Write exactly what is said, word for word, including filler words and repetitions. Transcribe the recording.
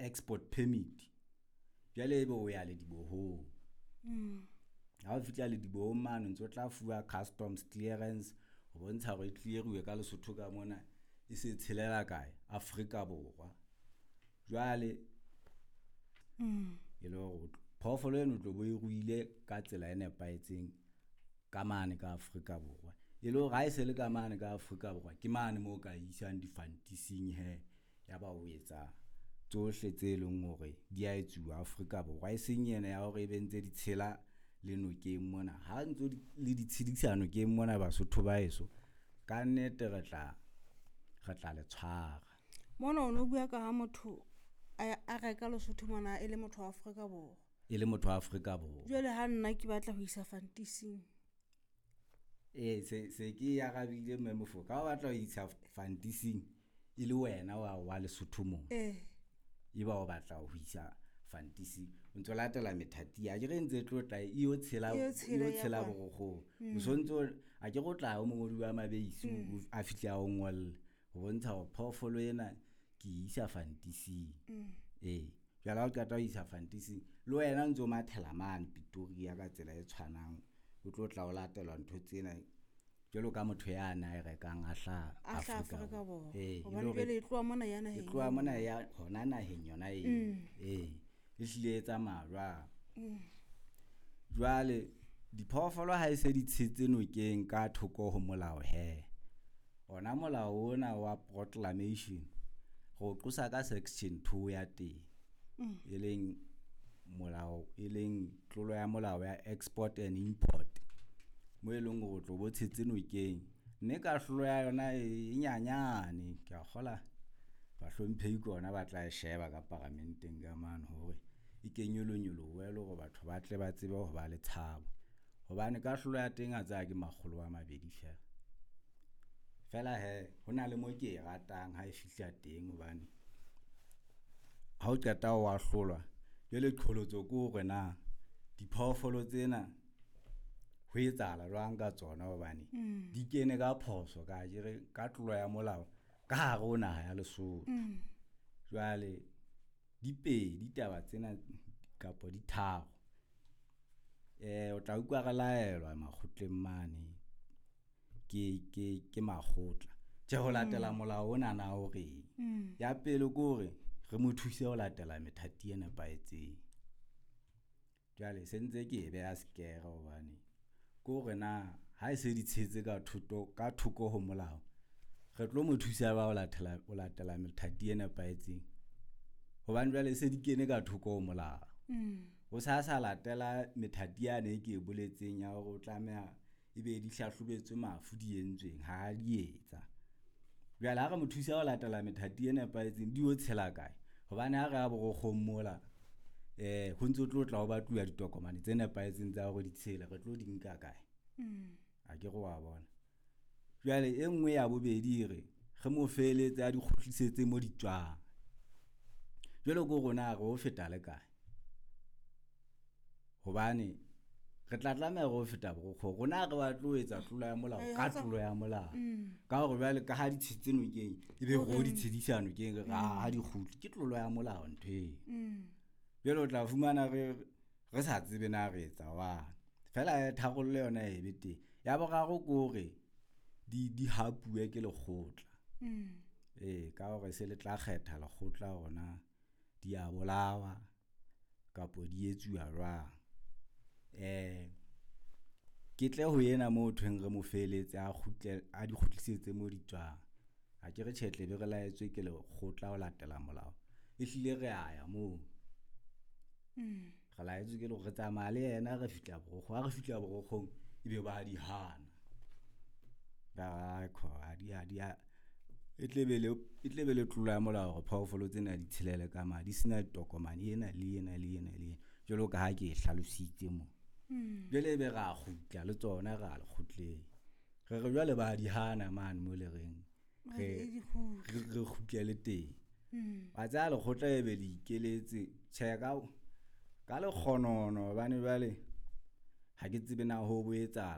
export permit jale ebe o ya le diboho mm ha o fitla le diboho mane ntse o tla fuwa customs clearance ho bontsha hore e clearuwe ka Lesotho ka mona e se tshelela kae Afrika Borwa jwale mm e le hore phoofolo eno tlo bo e ruile ka tsela e nepaetseng ka mane ka Afrika Borwa e le hore ha e se le ka mane ka Afrika Borwa ke mane mo ka isang difantising he ya ba o etsa tsohle tse leng hore di a etsuwa Afrika Borwa e seng yena ya hore e bentse di tshela le nokeng mona ha ntse le ditshedisano ke mona Basotho ba eso ka nnete re tla re tla le tshwara mona o no bua ka ha motho a reka Lesotho mona e le motho wa Afrika Borwa e le motho wa Afrika Borwa jwale ha nna ke batla ho isa fantising eh se se ke ya gabile memofo ka batla ho isa fantising e le wena wa wa Lesotho mo eh e ba o batla ho isa fantasy o ntse latela methati ya ke re ntse tlotla e o tshela e o tshela bogogo o sontso a ke go tla o mongodi wa mabeisu a fitla o ngwal ho bontsha ho phofolo ena ke isa fantasy eh jala o qata ho isa fantasy le wena ntse o mathela man Pretoria ka tsela e tshwanang o tlotla o latela ntho tsena jalo ka motho ya na e rekang a hla Afrika Borwa eh hobane jwale e tloa mona yana he e tloa mona ya hona naheng yona e eh e hlile tsa malwa jwale diphoofolo ha e se di tshetse nokeng ka thoko ho molao he ona molao ona wa proclamation go qosa ka section two ya teng e leng molao e leng tlolo ya molao ya export and import mo e leng go tlo bo tshetse nokeng ne ka hlo ya yona e nyanyane ke a gola ba hlomphe ikona ba tla sheba ka parlamenteng ga man hore e kenyolonyolo welo go batho ba tle ba tsebe ho ba le tshabo hobane ka hlo ya teng a tsa ke magolo a mabedi fela fela he hona le mo ke ratang ha e fihla teng hobane ha o qeta wa hlolwa jele qholotso ko gore na diphoofolo tsena ho etsala jwang ka tsona hobane di kene ka phoso ka jere ka tlolo ya molao ka hare o naha ya Lesotho jwale dipe ditaba tsena kapo di tharo eh o tla utlwa ga laelwa makgotleng mane ke ke ke makgotla tje ho latela molao ona na hore ya pele gore re mo thuse ho latela methati ena paetseng jwale sentse ke be a skere hobane gore na ha e se di tshetse ka thuto ka thuko ho molao re tlo mo thusa ba ho latela o latela methati ena paetseng hobane jwale se di kene ka thuko ho molao o sa sa latela methati ya ne ke boletseng ya go tlamea e be di hlahlobetswe mafu di entsweng ha di etsa jwale ha re mo thusa ho latela methati ena paetseng di o tshela kae hobane ha re a bo go kgommola eh ho ntse o tlo tla o batluwa ditokomane tsena paetseng tsa go di tshela re tlo di nka kae a ke go wa bona jwale e nngwe ya bobedi re ge mo feletse a di khutlisetse mo ditwang jwale go gona go feta le kae hobane re tla tlamela go feta go gona re ba tlo etsa tlolo ya molao ka tlolo ya molao ka gore jwale ka ha di tshetse nokeng ebe go di tshedisano ke re ha di khutli ke tlolo ya molao ntwe jwale o tla fumana re re sa tsebe na re etsa wa fela thagolle yona e bete ya bogago gore di di hapuwe ke lekgotla eh ka gore se le tla kgetha lekgotla gona di a bolawa kapo di etsuwa jwang eh ke tle ho yena mo thweng re mo feletse a khutle a di khutlisetse mo ditwang a ke re tshetle be re laetswe ke lekgotla o latela molao e hlile re aya mo ga laetswe ke le go tsamaya le yena re fitla bogo ga re fitla bogong e be ba di hana ba kho a di a di a etlebele etlebele tlolo ya molao go phaofolo tsena di tshelele ka ma di sina tokomane ena le ena le ena le jolo ka ha ke hlalositse mo jele be ga khutla le tsona ga le khutleng re re jwale ba di hana man mo le reng re re khutla le teng ba tsa le khotla e be le ikeletse tsheka ka le khonono bane bale ha ke tsebe na ho boetsa